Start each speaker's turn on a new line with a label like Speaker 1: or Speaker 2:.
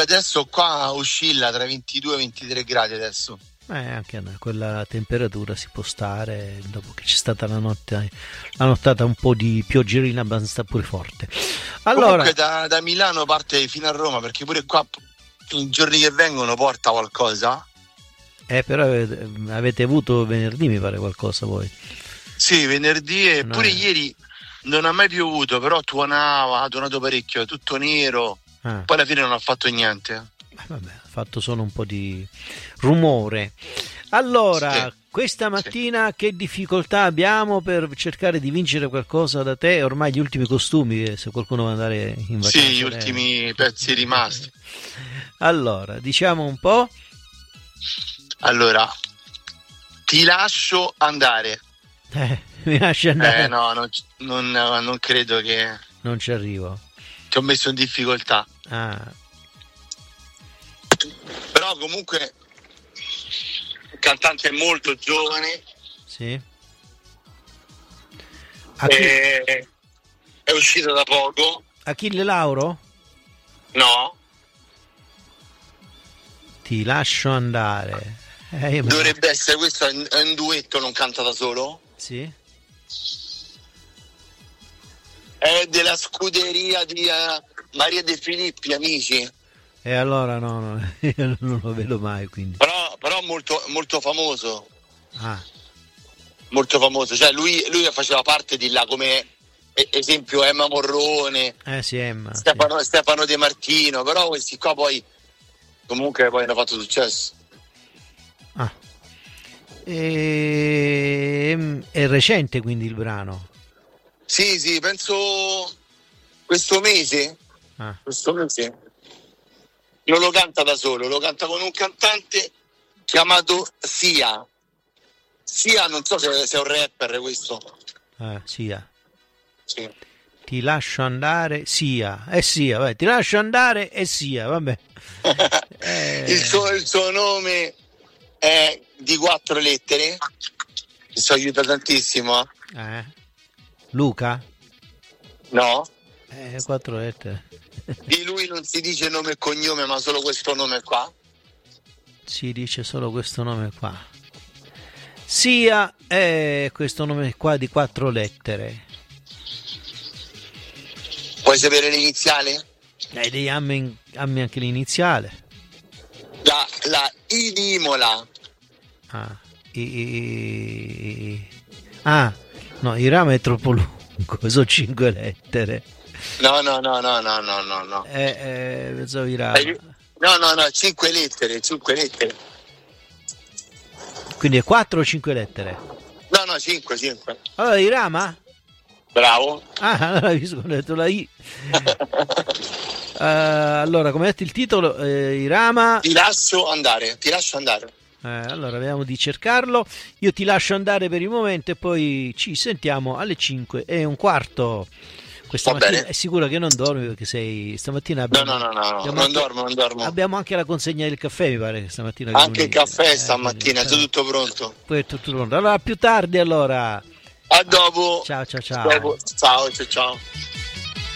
Speaker 1: adesso qua oscilla tra 22 e 23 gradi adesso.
Speaker 2: Anche a quella temperatura si può stare dopo che c'è stata la nottata un po' di pioggerina abbastanza pure forte. Allora,
Speaker 1: comunque da Milano parte fino a Roma, perché pure qua i giorni che vengono porta qualcosa.
Speaker 2: Però avete avuto venerdì mi pare qualcosa voi.
Speaker 1: Sì, venerdì e pure ieri non ha mai piovuto, però ha tuonato parecchio, tutto nero. Poi alla fine non ha fatto niente.
Speaker 2: Vabbè, ha fatto solo un po' di rumore. Allora,
Speaker 1: sì,
Speaker 2: questa mattina che difficoltà abbiamo per cercare di vincere qualcosa da te? Ormai gli ultimi costumi, se qualcuno vuole andare in vacanza.
Speaker 1: Sì, gli ultimi pezzi rimasti.
Speaker 2: Allora, diciamo un po'.
Speaker 1: Allora, ti lascio andare.
Speaker 2: Mi lasci andare?
Speaker 1: No, non credo che...
Speaker 2: Non ci arrivo.
Speaker 1: Ti ho messo in difficoltà. Però comunque il cantante è molto giovane.
Speaker 2: Sì.
Speaker 1: È uscito da poco.
Speaker 2: Achille Lauro?
Speaker 1: No.
Speaker 2: Ti lascio andare.
Speaker 1: Dovrebbe essere, questo è un duetto, non canta da solo?
Speaker 2: Sì.
Speaker 1: È della scuderia di Maria De Filippi, amici.
Speaker 2: E allora no, io non lo vedo mai, quindi.
Speaker 1: Però molto, molto famoso.
Speaker 2: Molto
Speaker 1: famoso, cioè lui faceva parte di là, come esempio Emma Morrone,
Speaker 2: sì, Emma,
Speaker 1: Stefano De Martino, però questi qua poi comunque hanno fatto successo.
Speaker 2: È recente quindi il brano?
Speaker 1: Sì, penso questo mese. Non lo canta da solo, lo canta con un cantante chiamato Sia. Sia, non so se è un rapper questo.
Speaker 2: Sia.
Speaker 1: Sì.
Speaker 2: Ti lascio andare, Sia. Sia, vai. Ti lascio andare e Sia, vabbè.
Speaker 1: Il suo nome è di 4 lettere. Mi so aiuta tantissimo.
Speaker 2: Luca?
Speaker 1: No.
Speaker 2: 4 lettere.
Speaker 1: Di lui non si dice nome e cognome, ma solo questo nome qua.
Speaker 2: Si dice solo questo nome qua. Sia è questo nome qua di 4 lettere.
Speaker 1: Vuoi sapere l'iniziale?
Speaker 2: Dammi anche l'iniziale.
Speaker 1: La I di Imola.
Speaker 2: No, Irama è troppo lungo, sono 5 lettere.
Speaker 1: No.
Speaker 2: Pensavo Irama.
Speaker 1: No, 5 lettere.
Speaker 2: Quindi è 4 o 5 lettere?
Speaker 1: No, 5.
Speaker 2: Allora Irama?
Speaker 1: Bravo.
Speaker 2: Allora ho detto la I. Allora, come hai detto il titolo? Irama.
Speaker 1: Ti lascio andare.
Speaker 2: Allora vediamo di cercarlo. Io ti lascio andare per il momento e poi ci sentiamo alle 5:15. Questa mattina
Speaker 1: bene.
Speaker 2: è sicuro che non dormi perché stamattina abbiamo,
Speaker 1: no, non dormo.
Speaker 2: Abbiamo anche la consegna del caffè, mi pare, stamattina.
Speaker 1: Anche il caffè stamattina, è tutto pronto.
Speaker 2: Poi è tutto pronto. Allora, più tardi allora.
Speaker 1: A dopo.
Speaker 2: Ciao.
Speaker 1: Ciao.